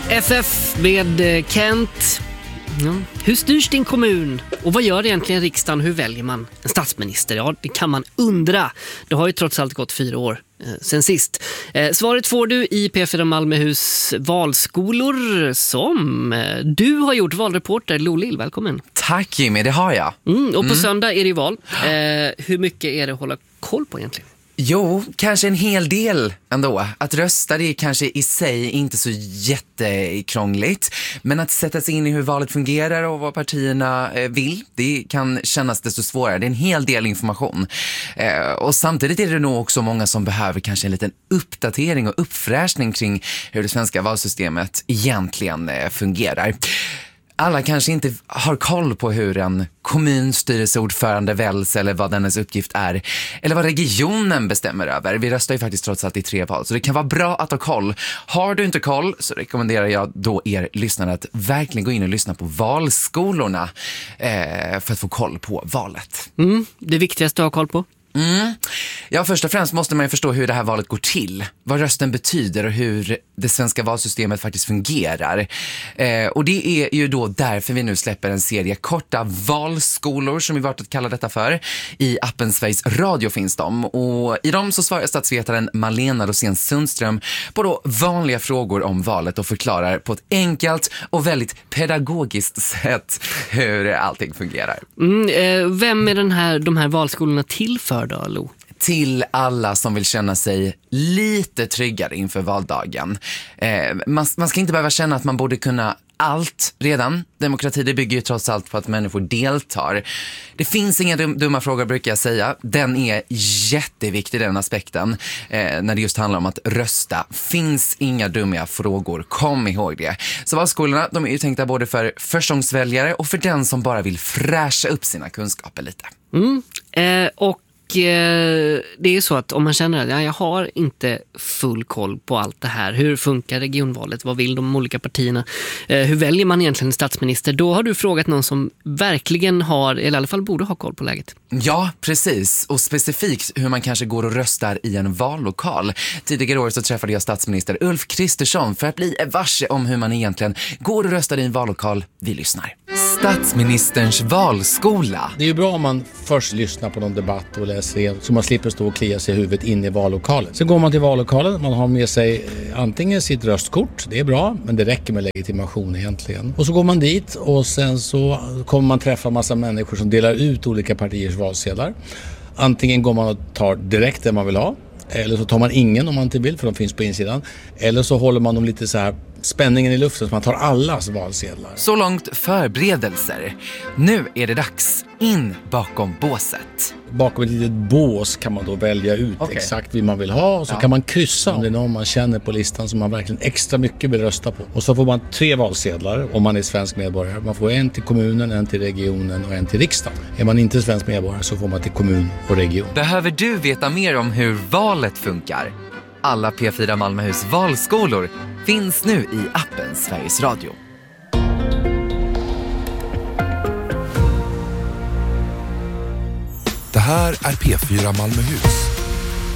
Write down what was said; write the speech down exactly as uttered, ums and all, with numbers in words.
F F med Kent. Ja. Hur styrs din kommun? Och vad gör egentligen riksdagen? Hur väljer man en statsminister? Ja, det kan man undra. Det har ju trots allt gått fyra år eh, sen sist. Eh, svaret får du i P fyra Malmöhus valskolor som eh, du har gjort, valreporter. Lo Lill, välkommen. Tack Jimmy, det har jag. Mm, och på mm. söndag är det val. Eh, hur mycket är det att hålla koll på egentligen? Jo, kanske en hel del ändå. Att rösta, det är kanske i sig inte så jättekrångligt. Men att sätta sig in i hur valet fungerar och vad partierna vill, det kan kännas desto svårare. Det är en hel del information. Och samtidigt är det nog också många som behöver kanske en liten uppdatering och uppfräschning kring hur det svenska valsystemet egentligen fungerar. Alla kanske inte har koll på hur en kommunstyrelseordförande väljs eller vad dennes uppgift är. Eller vad regionen bestämmer över. Vi röstar ju faktiskt trots allt i tre val. Så det kan vara bra att ha koll. Har du inte koll så rekommenderar jag då er lyssnare att verkligen gå in och lyssna på valskolorna. Eh, för att få koll på valet. Mm, det viktigaste att ha koll på? Mm. Ja, först och främst måste man ju förstå hur det här valet går till. Vad rösten betyder och hur det svenska valsystemet faktiskt fungerar. Eh, och det är ju då därför vi nu släpper en serie korta valskolor, som vi valt att kalla detta för. I appen Sveriges Radio finns de. Och i dem så svarar statsvetaren Malena Rosén Sundström på då vanliga frågor om valet och förklarar på ett enkelt och väldigt pedagogiskt sätt hur allting fungerar. Mm, eh, vem är den här, de här valskolorna till för då, Lo? Till alla som vill känna sig lite tryggare inför valdagen. Eh, man, man ska inte behöva känna att man borde kunna allt redan. Demokrati, det bygger ju trots allt på att människor deltar. Det finns inga dum, dumma frågor, brukar jag säga. Den är jätteviktig, den aspekten. Eh, när det just handlar om att rösta. Finns inga dumma frågor. Kom ihåg det. Så valskolorna, de är ju tänkta både för förstångsväljare och för den som bara vill fräscha upp sina kunskaper lite. Mm. Eh, och det är så att om man känner att ja, jag har inte full koll på allt det här, hur funkar regionvalet, vad vill de olika partierna, hur väljer man egentligen en statsminister, då har du frågat någon som verkligen har, eller i alla fall borde ha koll på läget. Ja, precis. Och specifikt hur man kanske går och röstar i en vallokal. Tidigare år så träffade jag statsminister Ulf Kristersson för att bli varse om hur man egentligen går och röstar i en vallokal. Vi lyssnar. Statsministerns valskola. Det är ju bra om man först lyssnar på någon debatt och läser igen, så man slipper stå och klia sig i huvudet in i vallokalen. Sen går man till vallokalen, man har med sig antingen sitt röstkort, det är bra, men det räcker med legitimation egentligen. Och så går man dit och sen så kommer man träffa en massa människor som delar ut olika partiers valsedlar. Antingen går man och tar direkt det man vill ha, eller så tar man ingen om man inte vill, för de finns på insidan. Eller så håller man dem lite så här, spänningen i luften, så man tar allas valsedlar. Så långt förberedelser. Nu är det dags in bakom båset. Bakom ett litet bås kan man då välja ut okay. exakt vad man vill ha. Och så ja. kan man kryssa om det är någon man känner på listan som man verkligen extra mycket vill rösta på. Och så får man tre valsedlar om man är svensk medborgare. Man får en till kommunen, en till regionen och en till riksdagen. Är man inte svensk medborgare så får man till kommun och region. Behöver du veta mer om hur valet funkar? Alla P fyra Malmöhus valskolor finns nu i appen Sveriges Radio. Det här är P fyra Malmöhus.